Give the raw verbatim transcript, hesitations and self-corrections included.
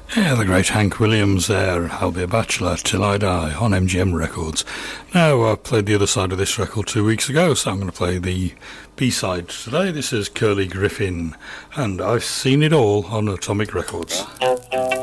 Yeah, the great Hank Williams there, I'll Be a Bachelor Till I Die, on M G M Records. Now, I played the other side of this record two weeks ago, so I'm going to play the B-side today. This is Curly Griffin, and I've Seen It All on Atomic Records.